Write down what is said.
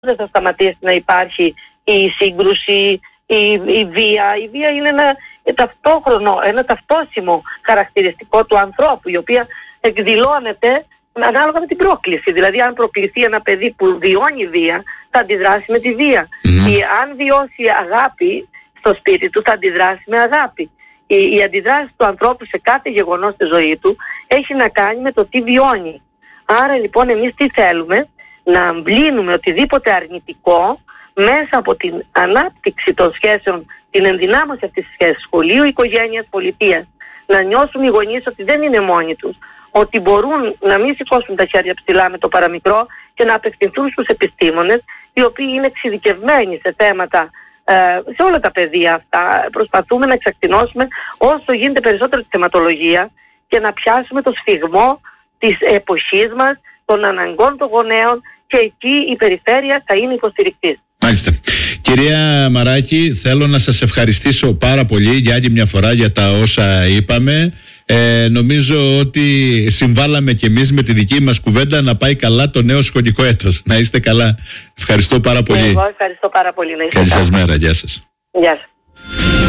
δεν θα σταματήσει να υπάρχει η σύγκρουση, η βία. Η βία είναι ένα ταυτόσιμο χαρακτηριστικό του ανθρώπου, η οποία εκδηλώνεται ανάλογα με την πρόκληση. Δηλαδή, αν προκληθεί ένα παιδί που βιώνει βία, θα αντιδράσει με τη βία. Ή αν βιώσει αγάπη στο σπίτι του, θα αντιδράσει με αγάπη. Η αντιδράση του ανθρώπου σε κάθε γεγονός στη ζωή του έχει να κάνει με το τι βιώνει. Άρα λοιπόν εμείς τι θέλουμε? Να αμπλύνουμε οτιδήποτε αρνητικό μέσα από την ανάπτυξη των σχέσεων, την ενδυνάμωση αυτής της σχέσης σχολείου, οικογένειας, πολιτείας. Να νιώσουν οι γονείς ότι δεν είναι μόνοι τους, ότι μπορούν να μην σηκώσουν τα χέρια ψηλά με το παραμικρό και να απευθυνθούν στους επιστήμονες, οι οποίοι είναι εξειδικευμένοι σε θέματα, σε όλα τα πεδία αυτά. Προσπαθούμε να εξακτηνώσουμε όσο γίνεται περισσότερο τη θεματολογία και να πιάσουμε το σφιγμό της εποχής μας, των αναγκών των γονέων, και εκεί η περιφέρεια θα είναι υποστηρικτής. Μάλιστα. Κυρία Μαράκη, θέλω να σας ευχαριστήσω πάρα πολύ για άλλη μια φορά για τα όσα είπαμε. Νομίζω ότι συμβάλαμε κι εμείς με τη δική μας κουβέντα να πάει καλά το νέο σχολικό έτος. Να είστε καλά. Ευχαριστώ πάρα πολύ. Εγώ ευχαριστώ πάρα πολύ. Καλή σας μέρα. Γεια σας. Γεια σας.